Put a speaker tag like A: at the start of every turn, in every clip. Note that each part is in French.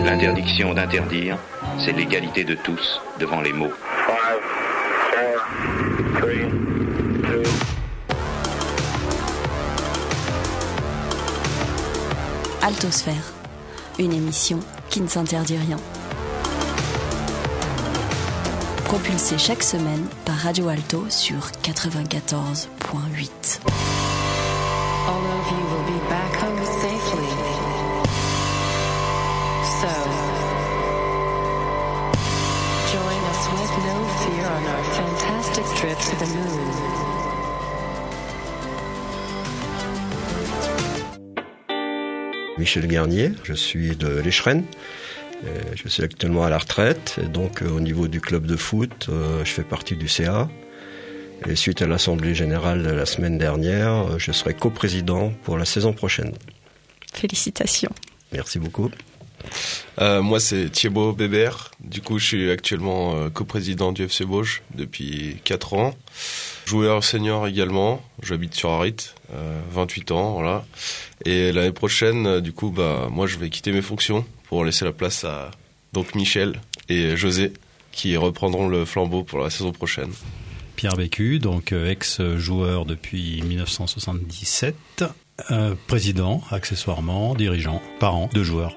A: L'interdiction d'interdire, c'est l'égalité de tous devant les mots.
B: 5, 4, 3, 2.
C: Altosphère, une émission qui ne s'interdit rien. Propulsée chaque semaine par Radio Alto sur 94.8.
D: All of you will be back home safely. So, join us with no fear on our fantastic trip to the moon.
E: Michel Garnier, je suis de l'Écheren. Je suis actuellement à la retraite, et donc au niveau du club de foot, je fais partie du CA. Et suite à l'Assemblée Générale de la semaine dernière, je serai coprésident pour la saison prochaine.
C: Félicitations.
E: Merci beaucoup.
F: Moi, c'est Thibaut Bébert. Du coup, je suis actuellement coprésident du FC Bauge depuis 4 ans. Joueur senior également. J'habite sur Arit, 28 ans, voilà. Et l'année prochaine, du coup, moi, je vais quitter mes fonctions pour laisser la place à donc Michel et José qui reprendront le flambeau pour la saison prochaine.
G: Pierre Bécu, donc ex-joueur depuis 1977, président accessoirement, dirigeant, parent de joueurs.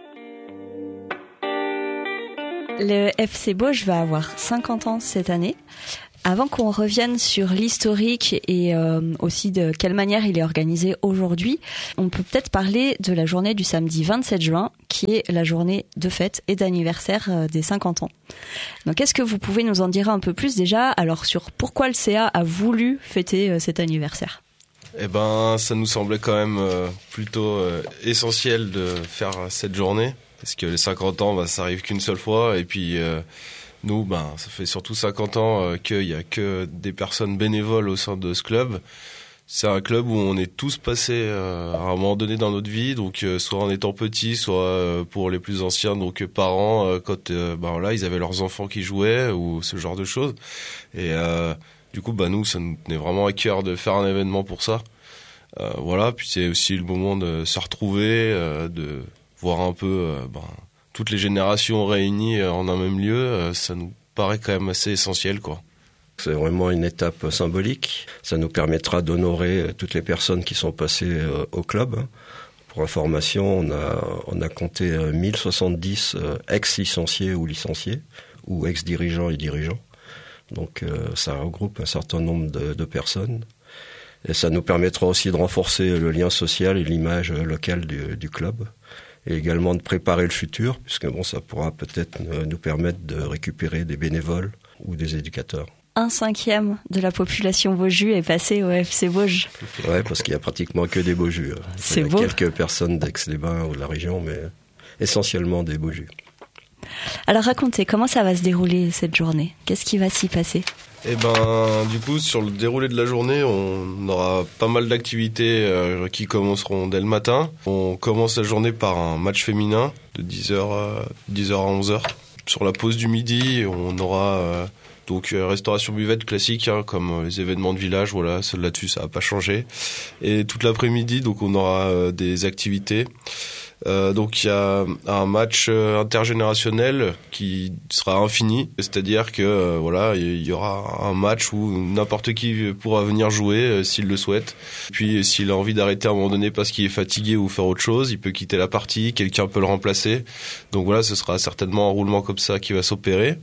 C: Le FC Bauge va avoir 50 ans cette année. Avant qu'on revienne sur l'historique et aussi de quelle manière il est organisé aujourd'hui, on peut peut-être parler de la journée du samedi 27 juin, qui est la journée de fête et d'anniversaire des 50 ans. Donc est-ce que vous pouvez nous en dire un peu plus déjà, alors sur pourquoi le CA a voulu fêter cet anniversaire ?
F: Eh ben, ça nous semblait quand même plutôt essentiel de faire cette journée, parce que les 50 ans, ça arrive qu'une seule fois, et puis... Nous, ça fait surtout 50 ans qu'il y a que des personnes bénévoles au sein de ce club. C'est un club où on est tous passés à un moment donné dans notre vie, donc soit en étant petits, soit pour les plus anciens, donc parents, quand ils avaient leurs enfants qui jouaient ou ce genre de choses. Et du coup, nous, ça nous tenait vraiment à cœur de faire un événement pour ça. Puis c'est aussi le moment de se retrouver, de voir un peu... toutes les générations réunies en un même lieu, ça nous paraît quand même assez essentiel, quoi.
E: C'est vraiment une étape symbolique. Ça nous permettra d'honorer toutes les personnes qui sont passées au club. Pour information, on a compté 1070 ex-licenciés ou licenciés, ou ex-dirigeants et dirigeants. Donc ça regroupe un certain nombre de personnes. Et ça nous permettra aussi de renforcer le lien social et l'image locale du club. Et également de préparer le futur, puisque ça pourra peut-être nous permettre de récupérer des bénévoles ou des éducateurs.
C: 1/5 de la population Beaujus est passée au FC Bauge.
E: Ouais, parce qu'il y a pratiquement que des Beaujus.
C: C'est
E: il y a
C: beau.
E: Quelques personnes d'Aix-les-Bains ou de la région, mais essentiellement des Beaujus.
C: Alors racontez, comment ça va se dérouler cette journée ? Qu'est-ce qui va s'y passer ?
F: Du coup, sur le déroulé de la journée, on aura pas mal d'activités qui commenceront dès le matin. On commence la journée par un match féminin de 10h à 11h. Sur la pause du midi, on aura restauration buvette classique, comme les événements de village. Voilà, là-dessus, ça va pas changer. Et toute l'après-midi, donc on aura des activités. Donc il y a un match intergénérationnel qui sera infini, c'est-à-dire que il y aura un match où n'importe qui pourra venir jouer s'il le souhaite. Puis s'il a envie d'arrêter à un moment donné parce qu'il est fatigué ou faire autre chose, il peut quitter la partie, quelqu'un peut le remplacer. Donc voilà, ce sera certainement un roulement comme ça qui va s'opérer.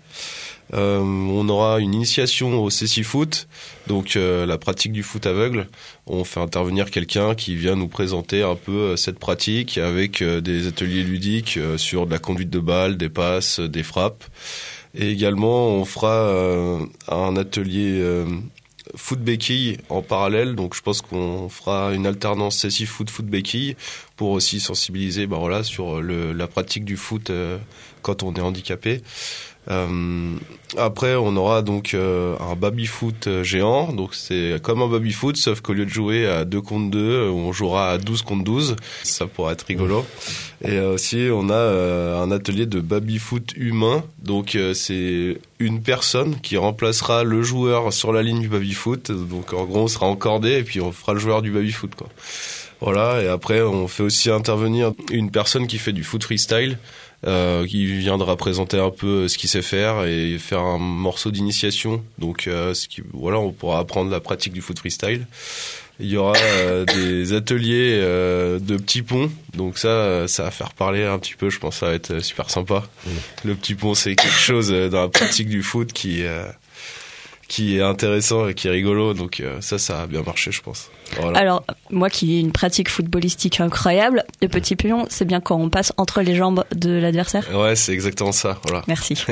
F: On aura une initiation au cécifoot, donc la pratique du foot aveugle. On fait intervenir quelqu'un qui vient nous présenter un peu cette pratique avec des ateliers ludiques sur de la conduite de balle, des passes, des frappes. Et également, on fera un atelier foot béquille en parallèle. Donc je pense qu'on fera une alternance cécifoot foot béquille pour aussi sensibiliser sur la pratique du foot quand on est handicapé. Après on aura donc un baby-foot géant, donc c'est comme un baby-foot sauf qu'au lieu de jouer à 2 contre 2 on jouera à 12 contre 12, ça pourrait être rigolo. Et aussi on a un atelier de baby-foot humain, donc c'est une personne qui remplacera le joueur sur la ligne du baby-foot, donc en gros on sera encordé et puis on fera le joueur du baby-foot, quoi. Voilà, et après on fait aussi intervenir une personne qui fait du foot freestyle, qui viendra présenter un peu ce qu'il sait faire et faire un morceau d'initiation. Donc on pourra apprendre la pratique du foot freestyle. Il y aura des ateliers de petits ponts, donc ça va faire parler un petit peu, je pense que ça va être super sympa. Le petit pont, c'est quelque chose dans la pratique du foot qui est intéressant et qui est rigolo, donc ça a bien marché, je pense. Voilà.
C: Alors, moi qui ai une pratique footballistique incroyable, le petit pion, c'est bien quand on passe entre les jambes de l'adversaire.
F: Ouais, c'est exactement ça, voilà.
C: Merci.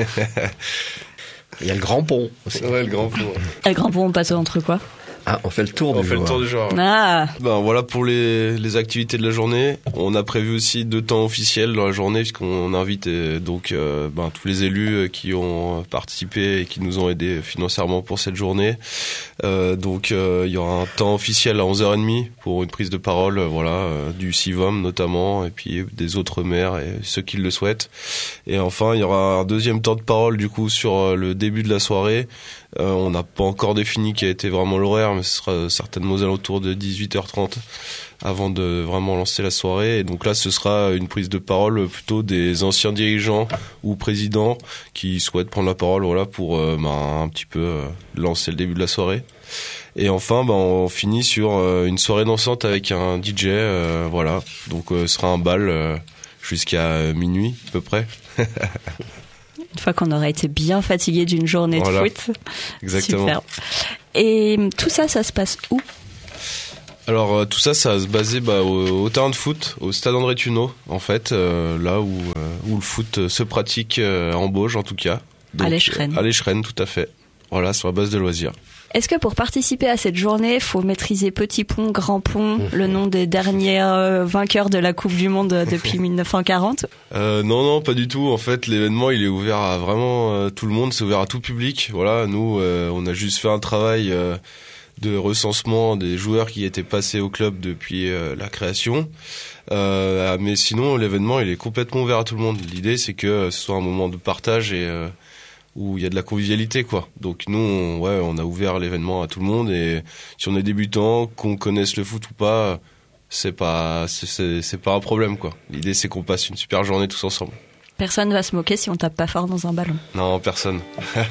E: Il y a le grand pont aussi.
F: Ouais, le grand pont.
C: Le grand pont, on passe entre quoi ?
E: Ah, on fait le tour
F: On
E: du
F: fait le
E: joueur.
F: tour du joueur.
C: Ah,
F: Ben voilà pour les activités de la journée. On a prévu aussi 2 temps officiels dans la journée puisqu'on invite tous les élus qui ont participé et qui nous ont aidés financièrement pour cette journée. Il y aura un temps officiel à 11h30 pour une prise de parole, du CIVOM notamment, et puis des autres maires et ceux qui le souhaitent. Et enfin, il y aura un deuxième temps de parole du coup sur le début de la soirée. On n'a pas encore défini quel a été vraiment l'horaire, mais ce sera certainement aux alentours de 18h30 avant de vraiment lancer la soirée. Et donc là, ce sera une prise de parole plutôt des anciens dirigeants ou présidents qui souhaitent prendre la parole, pour un petit peu lancer le début de la soirée. Et enfin, on finit sur une soirée dansante avec un DJ, Donc ce sera un bal jusqu'à minuit à peu près.
C: une fois qu'on aura été bien fatigué d'une journée de foot.
F: Exactement.
C: Super. Et tout ça, ça se passe où ?
F: Alors tout ça va se baser au terrain de foot, au stade André Tuneau, en fait, là où le foot se pratique en Bauge en tout cas. Donc,
C: à l'Escheren.
F: À l'Escheren, tout à fait. Voilà, sur la base de loisirs.
C: Est-ce que pour participer à cette journée, il faut maîtriser petit pont, grand pont, le nom des derniers vainqueurs de la Coupe du Monde depuis 1940 ?
F: Non, pas du tout. En fait, l'événement, il est ouvert à vraiment tout le monde, c'est ouvert à tout public. Voilà, nous, on a juste fait un travail de recensement des joueurs qui étaient passés au club depuis la création. Mais sinon, l'événement, il est complètement ouvert à tout le monde. L'idée, c'est que ce soit un moment de partage et où il y a de la convivialité, quoi. Donc nous, on a ouvert l'événement à tout le monde, et si on est débutant, qu'on connaisse le foot ou pas, c'est pas un problème, quoi. L'idée, c'est qu'on passe une super journée tous ensemble.
C: Personne va se moquer si on tape pas fort dans un ballon.
F: Non, personne.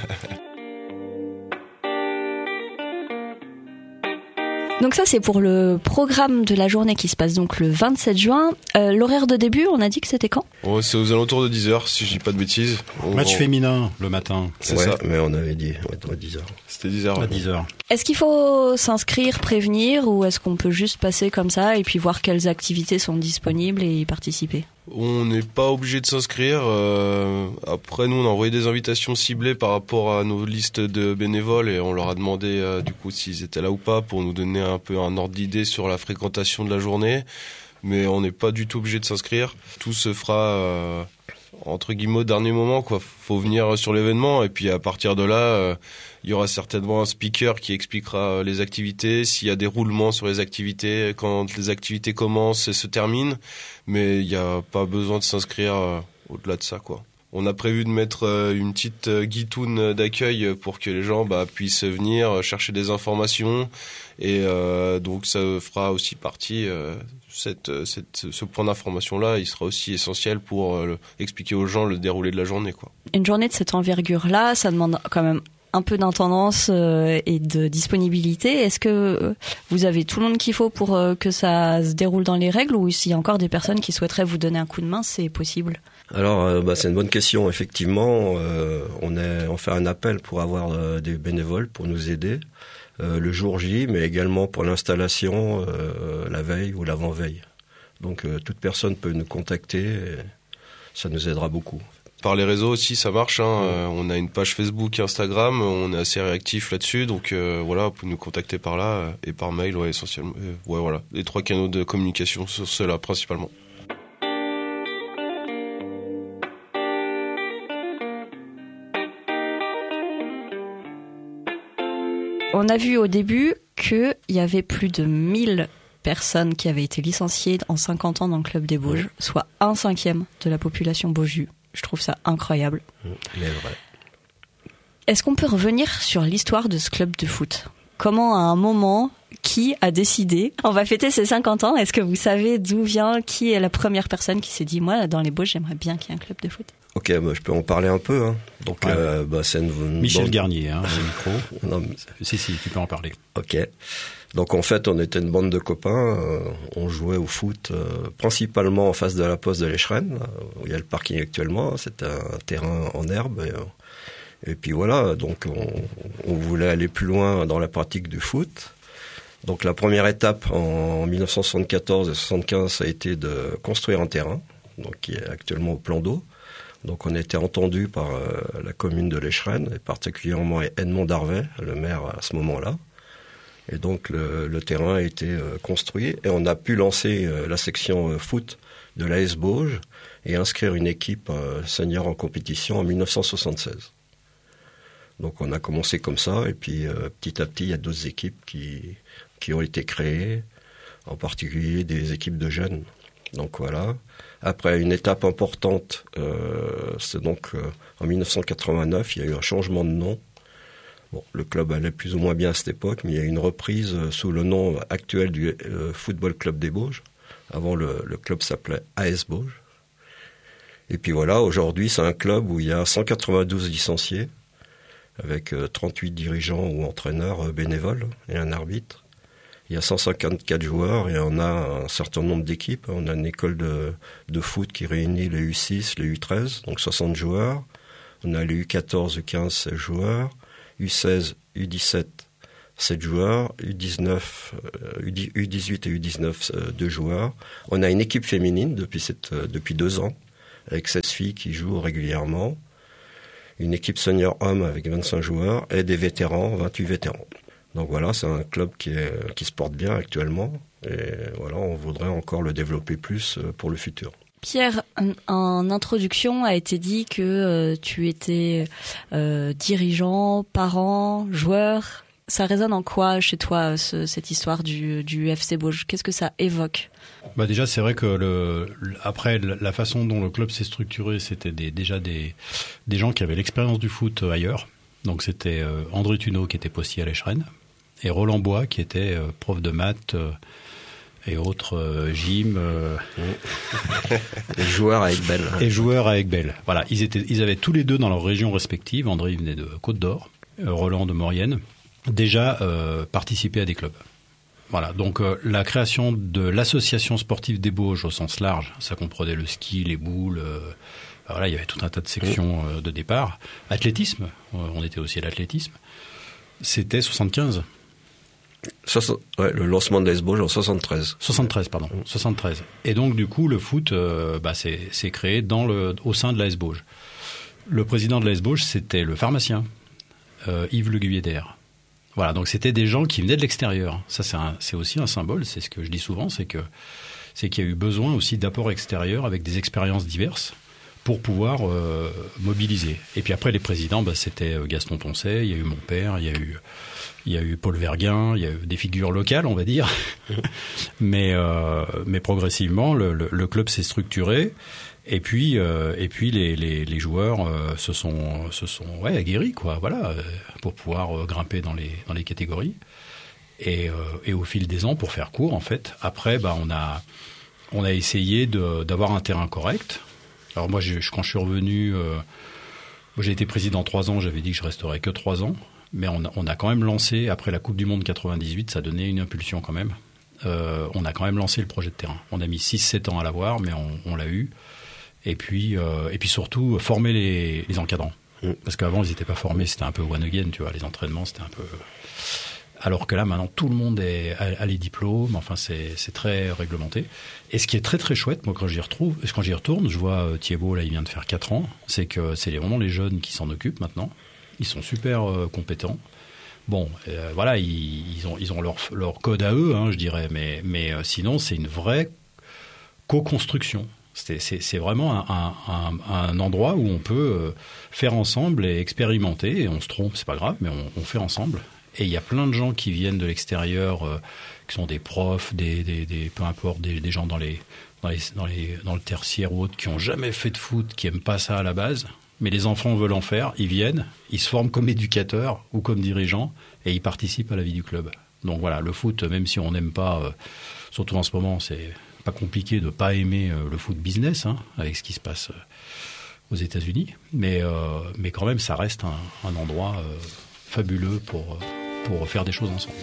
C: Donc ça, c'est pour le programme de la journée qui se passe donc le 27 juin. L'horaire de début, on a dit que c'était quand ?
F: C'est aux alentours de 10h, si je dis pas de bêtises.
G: Match féminin le matin.
F: C'est ça.
E: Mais on avait dit 10h.
F: C'était 10h.
G: À 10h.
C: Est-ce qu'il faut s'inscrire, prévenir, ou est-ce qu'on peut juste passer comme ça et puis voir quelles activités sont disponibles et y participer ?
F: On n'est pas obligé de s'inscrire. Après, nous, on a envoyé des invitations ciblées par rapport à nos listes de bénévoles, et on leur a demandé du coup s'ils étaient là ou pas, pour nous donner un peu un ordre d'idée sur la fréquentation de la journée. Mais on n'est pas du tout obligé de s'inscrire. Tout se fera entre guillemets au dernier moment, quoi. Faut venir sur l'événement, et puis à partir de là, il y aura certainement un speaker qui expliquera les activités, s'il y a des roulements sur les activités, quand les activités commencent et se terminent. Mais il n'y a pas besoin de s'inscrire au-delà de ça, quoi. On a prévu de mettre une petite guitoune d'accueil pour que les gens puissent venir chercher des informations, et donc ça fera aussi partie, ce point d'information-là, il sera aussi essentiel pour expliquer aux gens le déroulé de la journée, quoi. Une
C: journée de cette envergure-là, ça demande quand même un peu d'intendance et de disponibilité. Est-ce que vous avez tout le monde qu'il faut pour que ça se déroule dans les règles, ou s'il y a encore des personnes qui souhaiteraient vous donner un coup de main, c'est possible ?
E: Alors, c'est une bonne question. Effectivement, on fait un appel pour avoir des bénévoles pour nous aider le jour J, mais également pour l'installation la veille ou l'avant-veille. Donc, toute personne peut nous contacter, et ça nous aidera beaucoup.
F: Par les réseaux aussi, ça marche. On a une page Facebook, Instagram, on est assez réactif là-dessus. Donc vous pouvez nous contacter par là et par mail, essentiellement. Voilà, les 3 canaux de communication sur ceux-là principalement.
C: On a vu au début qu'il y avait plus de 1000 personnes qui avaient été licenciées en 50 ans dans le club des Bauges, soit 1/5 de la population Baugeux. Je trouve ça incroyable.
E: Mais vrai.
C: Est-ce qu'on peut revenir sur l'histoire de ce club de foot ? comment à un moment, qui a décidé, on va fêter ses 50 ans, est-ce que vous savez d'où vient, qui est la première personne qui s'est dit, moi, dans les Bauges, j'aimerais bien qu'il y ait un club de foot?
E: Ok, je peux en parler un peu. Hein. Donc, c'est une
G: Michel
E: bande...
G: Garnier, le micro.
E: Non, mais...
G: Si, tu peux en parler.
E: Ok. Donc en fait, on était une bande de copains. On jouait au foot principalement en face de la poste de l'Écheren, où il y a le parking actuellement. C'était un terrain en herbe. Et puis voilà, donc on voulait aller plus loin dans la pratique du foot. Donc la première étape en 1974 et 75, ça a été de construire un terrain, donc qui est actuellement au plan d'eau. Donc on a été entendu par la commune de l'Écheren, et particulièrement Edmond Darvet, le maire à ce moment-là. Et donc le terrain a été construit et on a pu lancer la section foot de l'AS Bauges et inscrire une équipe senior en compétition en 1976. Donc on a commencé comme ça et puis petit à petit il y a d'autres équipes qui ont été créées, en particulier des équipes de jeunes. Donc voilà. Après une étape importante, c'est donc en 1989, il y a eu un changement de nom. Bon, le club allait plus ou moins bien à cette époque, mais il y a eu une reprise sous le nom actuel du Football Club des Bauges. Avant, le club s'appelait AS Bauges. Et puis voilà, aujourd'hui, c'est un club où il y a 192 licenciés, avec 38 dirigeants ou entraîneurs bénévoles et un arbitre. Il y a 154 joueurs et on a un certain nombre d'équipes. On a une école de foot qui réunit les U6, les U13, donc 60 joueurs. On a les U14, U15, 16 joueurs. U16, U17, 7 joueurs, U19, U18 et U19, 2 joueurs. On a une équipe féminine depuis 2 ans, avec 16 filles qui jouent régulièrement. Une équipe senior homme avec 25 joueurs et des vétérans, 28 vétérans. Donc voilà, c'est un club qui se porte bien actuellement. Et voilà, on voudrait encore le développer plus pour le futur.
C: Pierre, en introduction a été dit que tu étais dirigeant, parent, joueur. Ça résonne en quoi chez toi cette histoire du FC Bauges? Qu'est-ce que ça évoque?
G: Déjà, c'est vrai que après la façon dont le club s'est structuré, c'était déjà des gens qui avaient l'expérience du foot ailleurs. Donc c'était André Thuneau qui était postier à l'Écheren et Roland Bois qui était prof de maths. Et autres gym
E: et joueurs à Aiguebelle.
G: Et joueurs à Aiguebelle. Voilà, ils avaient tous les deux dans leur région respective. André il venait de Côte d'Or, Roland de Maurienne, déjà participé à des clubs. Voilà, donc la création de l'association sportive des Bauges au sens large, ça comprenait le ski, les boules. Voilà, il y avait tout un tas de sections de départ. Athlétisme, on était aussi à l'athlétisme. C'était 75.
E: Le lancement de l'AS Bauges en 73.
G: 73. Et donc du coup le foot c'est créé au sein de l'AS Bauges. Le président de l'AS Bauges, c'était le pharmacien Yves Le Guillier. Voilà, donc c'était des gens qui venaient de l'extérieur. Ça c'est aussi un symbole, c'est ce que je dis souvent, c'est qu'il y a eu besoin aussi d'apports extérieurs avec des expériences diverses pour pouvoir mobiliser. Et puis après les présidents, c'était Gaston Poncet, il y a eu mon père, il y a eu Paul Verguin, il y a eu des figures locales, on va dire. mais progressivement, le club s'est structuré. Et puis les joueurs se sont aguerris, quoi. Voilà, pour pouvoir grimper dans les catégories. Et au fil des ans, pour faire court, en fait, après, on a essayé d'avoir un terrain correct. Alors moi, quand je suis revenu, j'ai été président 3 ans. J'avais dit que je resterais que 3 ans. Mais on a quand même lancé, après la Coupe du Monde 98, ça donnait une impulsion quand même. On a quand même lancé le projet de terrain. On a mis 6-7 ans à l'avoir, mais on l'a eu. Et puis surtout, former les encadrants. Parce qu'avant, ils n'étaient pas formés, c'était un peu one again, tu vois. Les entraînements, c'était un peu... Alors que là, maintenant, tout le monde a les diplômes. Enfin, c'est très réglementé. Et ce qui est très, très chouette, moi, quand j'y retourne, je vois Thibaut, là, il vient de faire 4 ans. C'est que c'est vraiment les jeunes qui s'en occupent maintenant. Ils sont super compétents. Bon, voilà, ils ont leur code à eux, je dirais. Mais sinon, c'est une vraie co-construction. C'est vraiment un endroit où on peut faire ensemble et expérimenter. Et on se trompe, c'est pas grave, mais on fait ensemble. Et il y a plein de gens qui viennent de l'extérieur, qui sont des profs, peu importe, des gens dans le tertiaire ou autres, qui n'ont jamais fait de foot, qui n'aiment pas ça à la base, Mais les enfants veulent en faire, ils viennent, ils se forment comme éducateurs ou comme dirigeants et ils participent à la vie du club. Donc voilà, le foot, même si on n'aime pas, surtout en ce moment, c'est pas compliqué de pas aimer le foot business, avec ce qui se passe aux États-Unis. Mais quand même, ça reste un endroit fabuleux pour faire des choses ensemble.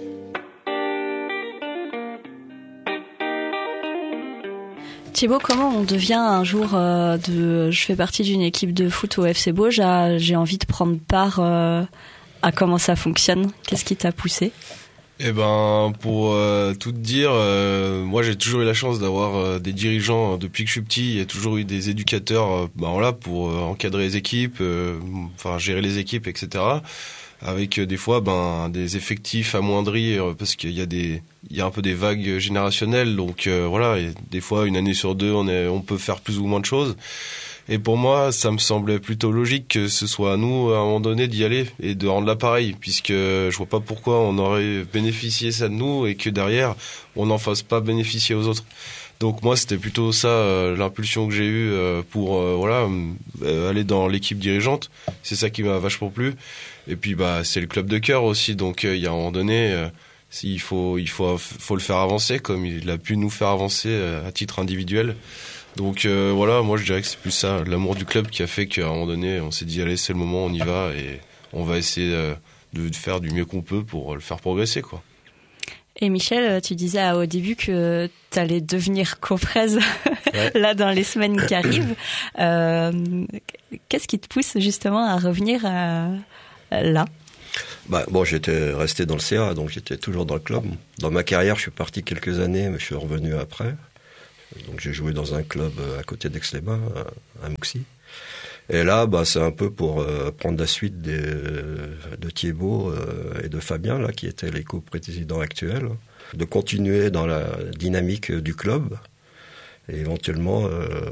C: Thibaut, comment on devient un jour je fais partie d'une équipe de foot au FC Bauge, j'ai envie de prendre part à comment ça fonctionne? Qu'est-ce qui t'a poussé?
F: Eh ben, pour tout te dire, moi j'ai toujours eu la chance d'avoir des dirigeants depuis que je suis petit. Il y a toujours eu des éducateurs, pour encadrer les équipes, gérer les équipes, etc. Avec des fois des effectifs amoindris parce qu'il y a un peu des vagues générationnelles. Donc et des fois une année sur deux, on peut faire plus ou moins de choses. Et pour moi, ça me semblait plutôt logique que ce soit à nous, à un moment donné, d'y aller et de rendre l'appareil, puisque je vois pas pourquoi on aurait bénéficié ça de nous et que derrière, on n'en fasse pas bénéficier aux autres. Donc moi, c'était plutôt ça, l'impulsion que j'ai eue pour aller dans l'équipe dirigeante. C'est ça qui m'a vachement plu. Et puis c'est le club de cœur aussi, donc il y a un moment donné, il faut le faire avancer comme il a pu nous faire avancer à titre individuel. Donc moi je dirais que c'est plus ça, l'amour du club qui a fait qu'à un moment donné on s'est dit allez, c'est le moment, on y va et on va essayer de faire du mieux qu'on peut pour le faire progresser, quoi.
C: Et Michel, tu disais au début que tu allais devenir coprèze là dans les semaines qui arrivent. Qu'est-ce qui te pousse justement à revenir là?
E: J'étais resté dans le CA, donc j'étais toujours dans le club. Dans ma carrière, je suis parti quelques années, mais je suis revenu après. Donc j'ai joué dans un club à côté d'Aix-les-Bains, à Mouxy. Et là, c'est un peu pour prendre la suite de Thibaut et de Fabien, là, qui étaient les coprésidents actuels, de continuer dans la dynamique du club et éventuellement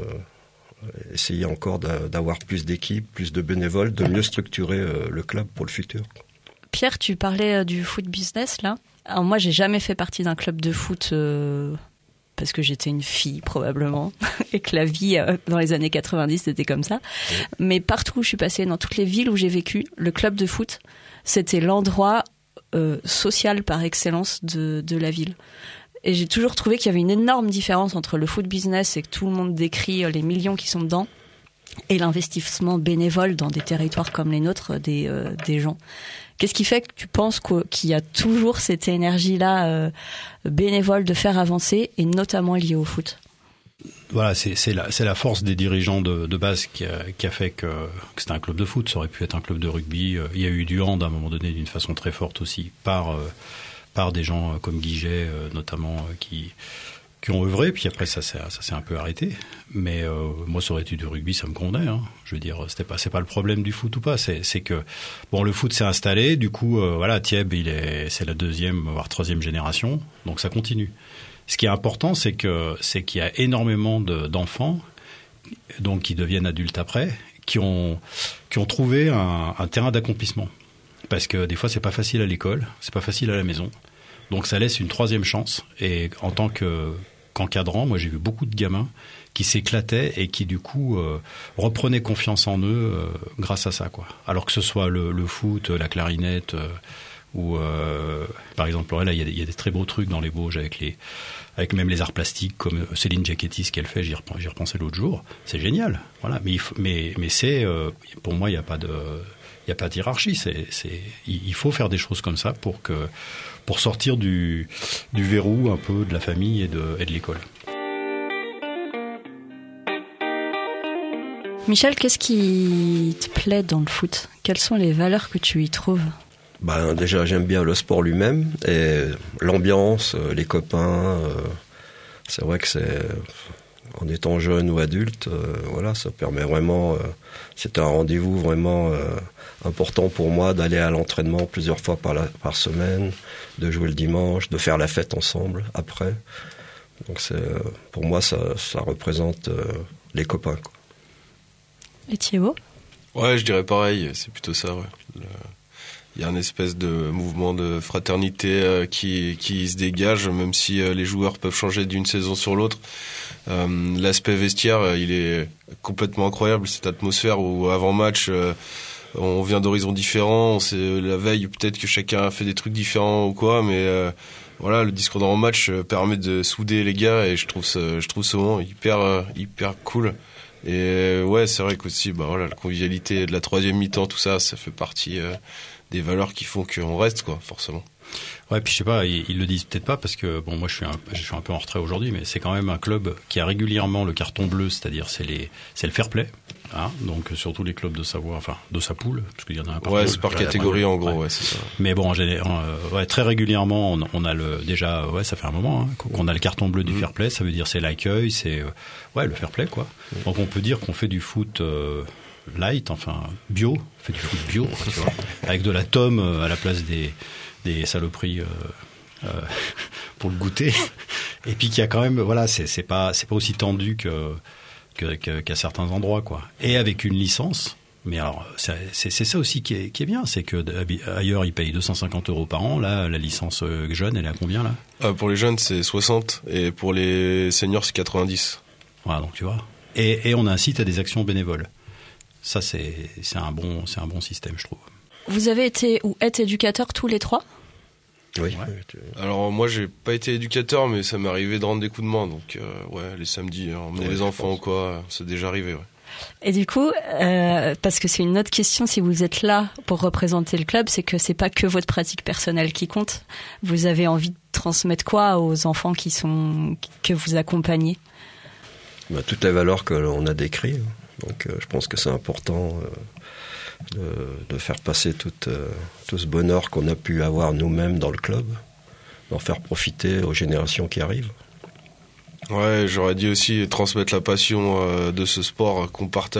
E: essayer encore d'avoir plus d'équipes, plus de bénévoles, de mieux structurer le club pour le futur.
C: Pierre, tu parlais du foot business, là. Alors moi, j'ai jamais fait partie d'un club de foot parce que j'étais une fille, probablement, et que la vie, dans les années 90, c'était comme ça. Oui. Mais partout où je suis passée, dans toutes les villes où j'ai vécu, le club de foot, c'était l'endroit social par excellence de la ville. Et j'ai toujours trouvé qu'il y avait une énorme différence entre le foot business et que tout le monde décrit les millions qui sont dedans et l'investissement bénévole dans des territoires comme les nôtres des gens. Qu'est-ce qui fait que tu penses qu'il y a toujours cette énergie-là bénévole de faire avancer et notamment liée au foot?
G: Voilà, c'est la force des dirigeants de base qui a fait que c'était un club de foot. Ça aurait pu être un club de rugby. Il y a eu du hand à un moment donné d'une façon très forte aussi par des gens comme Guiget notamment qui ont œuvré, puis après ça s'est un peu arrêté. Mais moi, ça aurait été du rugby, ça me convenait. Je veux dire, c'est pas le problème du foot ou pas. C'est que le foot s'est installé. Du coup, Thieb, c'est la 2e voire 3e génération, donc ça continue. Ce qui est important, c'est qu'il y a énormément d'enfants, donc qui deviennent adultes après, qui ont trouvé un terrain d'accomplissement. Parce que des fois, c'est pas facile à l'école, c'est pas facile à la maison. Donc ça laisse une 3e chance. Et en tant qu'encadrant, moi j'ai vu beaucoup de gamins qui s'éclataient et qui du coup reprenaient confiance en eux grâce à ça, quoi. Alors que ce soit le foot, la clarinette ou par exemple là il y a des très beaux trucs dans les Bauges avec même les arts plastiques comme Céline Giacchetti, ce qu'elle fait, j'y repensais l'autre jour. C'est génial. Voilà, mais c'est pour moi il y a pas de hiérarchie. Il faut faire des choses comme ça pour sortir du verrou un peu de la famille et de l'école.
C: Michel, qu'est-ce qui te plaît dans le foot? Quelles sont les valeurs que tu y trouves?
E: Déjà, j'aime bien le sport lui-même et l'ambiance, les copains. C'est vrai que en étant jeune ou adulte, ça permet vraiment. C'était un rendez-vous vraiment important pour moi d'aller à l'entraînement plusieurs fois par semaine, de jouer le dimanche, de faire la fête ensemble après. Donc pour moi, ça représente les copains, quoi.
C: Et Thibaut?
F: Ouais, je dirais pareil. C'est plutôt ça. Ouais. Il y a une espèce de mouvement de fraternité qui se dégage, même si les joueurs peuvent changer d'une saison sur l'autre. L'aspect vestiaire, il est complètement incroyable, cette atmosphère où avant match, on vient d'horizons différents, on sait la veille peut-être que chacun a fait des trucs différents ou quoi, mais voilà, le discours d'avant-match permet de souder les gars et je trouve ce moment hyper cool. Et ouais, c'est vrai qu'aussi, la convivialité de la troisième mi-temps, tout ça, ça fait partie des valeurs qui font qu'on reste, quoi, forcément.
G: Ouais, puis je sais pas, ils le disent peut-être pas parce que bon, moi je suis un peu en retrait aujourd'hui, mais c'est quand même un club qui a régulièrement le carton bleu, c'est-à-dire c'est le fair play, hein, donc surtout les clubs de Savoie, enfin de sa poule, parce qu'il y en a un par
F: ouais,
G: poule,
F: c'est par catégorie en gros, ouais, c'est ça.
G: Mais bon, en général, très régulièrement, on a ça fait un moment qu'on a le carton bleu du fair play, ça veut dire c'est l'accueil, c'est le fair play quoi. Donc on peut dire qu'on fait du foot light, enfin bio, on fait du foot bio, tu vois, avec de la tome à la place des saloperies pour le goûter, et puis qu'il y a quand même, voilà, c'est pas aussi tendu qu'à certains endroits, quoi. Et avec une licence, mais alors c'est ça aussi qui est bien, c'est que ailleurs ils payent 250 € par an, là la licence jeune elle est à combien là?
F: Pour les jeunes c'est 60 et pour les seniors c'est 90.
G: Voilà, donc tu vois. Et on incite à des actions bénévoles. Ça c'est un bon système, je trouve.
C: Vous avez été ou êtes éducateur tous les trois?
E: Oui.
F: Ouais. Alors moi j'ai pas été éducateur, mais ça m'est arrivé de rendre des coups de main, donc les samedis, emmener les enfants ou quoi, c'est déjà arrivé. Ouais.
C: Et du coup, parce que c'est une autre question, si vous êtes là pour représenter le club, c'est que c'est pas que votre pratique personnelle qui compte. Vous avez envie de transmettre quoi aux enfants que vous accompagnez?
E: Toutes les valeurs que l'on a décrites. Donc je pense que c'est important de faire passer tout ce bonheur qu'on a pu avoir nous-mêmes dans le club, d'en faire profiter aux générations qui arrivent.
F: Ouais, j'aurais dit aussi transmettre la passion de ce sport qu'on partage